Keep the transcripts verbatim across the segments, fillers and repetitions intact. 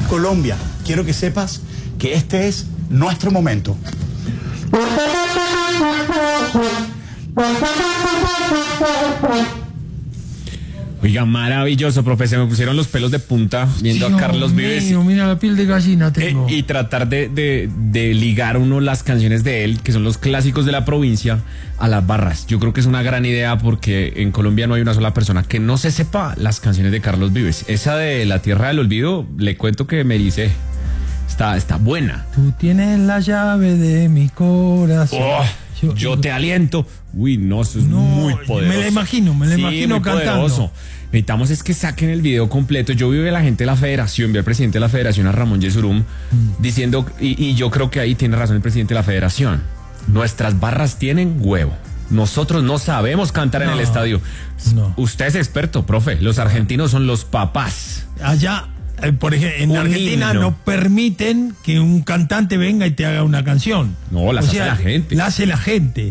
Colombia, quiero que sepas que este es nuestro momento. Oiga, maravilloso, profe, se me pusieron los pelos de punta viendo Dios a Carlos Vives. mío, mira la piel de gallina tengo. Eh, y tratar de, de, de ligar uno las canciones de él, que son los clásicos de la provincia, a las barras. Yo creo que es una gran idea porque en Colombia no hay una sola persona que no se sepa las canciones de Carlos Vives. Esa de La Tierra del Olvido, le cuento que me dice, está, está buena. Tú tienes la llave de mi corazón. Oh, yo, yo te aliento. Uy, no, eso es no, muy poderoso. Me la imagino, me la sí, imagino muy cantando. Poderoso. Necesitamos es que saquen el video completo. Yo vi a la gente de la federación, vi al presidente de la federación, a Ramón Yesurum, mm. diciendo, y, y yo creo que ahí tiene razón el presidente de la federación, nuestras barras tienen huevo. Nosotros no sabemos cantar no, en el estadio. No. Usted es experto, profe. Los argentinos son los papás. Allá, eh, por ejemplo, en un Argentina himno. no permiten que un cantante venga y te haga una canción. No, la hace la gente. La hace la gente.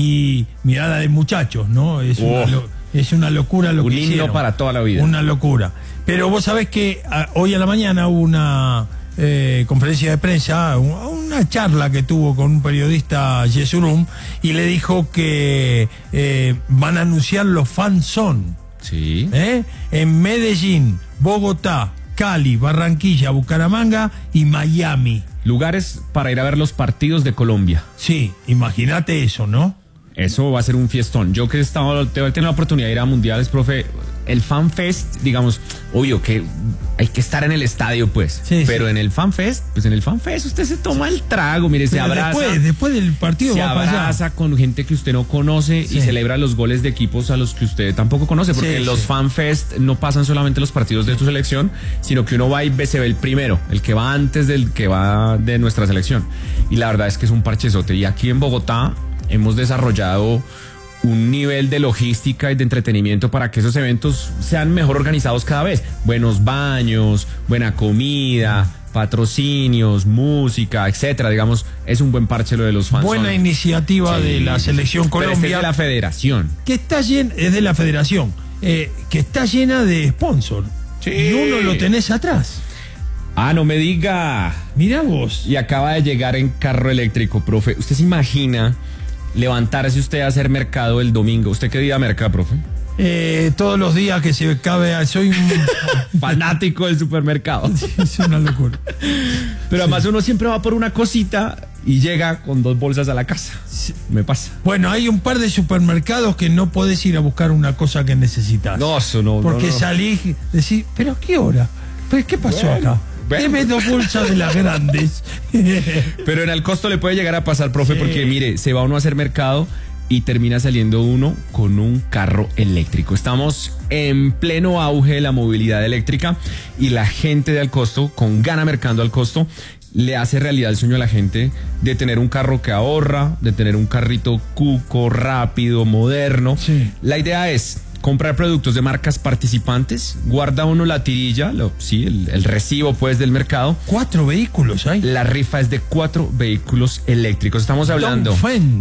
Y mirada de muchachos, ¿no? Es, oh. una, lo, es una locura lo un que hicieron. Un himno para toda la vida. Una locura. Pero vos sabés que a, hoy a la mañana hubo una eh, conferencia de prensa, un, una charla que tuvo con un periodista, Yesurum, y le dijo que eh, van a anunciar los fanzón. Sí. ¿Eh? En Medellín, Bogotá, Cali, Barranquilla, Bucaramanga y Miami. Lugares para ir a ver los partidos de Colombia. Sí, imagínate eso, ¿no? Eso va a ser un fiestón. Yo que he estado, he tenido la oportunidad de ir a mundiales, profe, el Fan Fest, digamos, obvio que hay que estar en el estadio, pues, sí, pero sí. en el Fan Fest, pues en el Fan Fest usted se toma el trago, mire, pero se abraza. Después, después del partido se va abraza para allá. con gente que usted no conoce sí. y celebra los goles de equipos a los que usted tampoco conoce, porque sí, los sí. Fan Fest no pasan solamente los partidos de su selección, sino que uno va y ve, se ve el primero, el que va antes del que va de nuestra selección. Y la verdad es que es un parchezote. Y aquí en Bogotá hemos desarrollado un nivel de logística y de entretenimiento para que esos eventos sean mejor organizados cada vez. Buenos baños, buena comida, patrocinios, música, etcétera. Digamos, es un buen parche lo de los fans. Buena iniciativa sí, de la selección Colombia. Pero este es de la federación. Que está llena, es de la federación, eh, que está llena de sponsor. Sí. Y uno lo tenés atrás. Ah, no me diga. Mira vos. Y acaba de llegar en carro eléctrico, profe. ¿Usted se imagina levantarse usted a hacer mercado el domingo? ¿Usted qué día merca, profe? Eh, todos los días que se cabe, soy un fanático del supermercado. Sí, es una locura. Pero además sí. uno siempre va por una cosita y llega con dos bolsas a la casa. Sí. Me pasa. Bueno, hay un par de supermercados que no podés ir a buscar una cosa que necesitas. No, eso no. Porque no, no. salís y decís, ¿pero a qué hora? ¿Pero qué pasó bueno. acá? Deme dos bolsas de las grandes. Pero en el costo le puede llegar a pasar, profe, sí. porque mire, se va uno a hacer mercado y termina saliendo uno con un carro eléctrico. Estamos en pleno auge de la movilidad eléctrica y la gente de Alcosto, con Gana Mercando Alcosto, le hace realidad el sueño a la gente de tener un carro que ahorra, de tener un carrito cuco, rápido, moderno. Sí. La idea es comprar productos de marcas participantes, guarda uno la tirilla, lo, sí, el, el recibo pues del mercado. Cuatro vehículos hay. La rifa es de cuatro vehículos eléctricos. Estamos hablando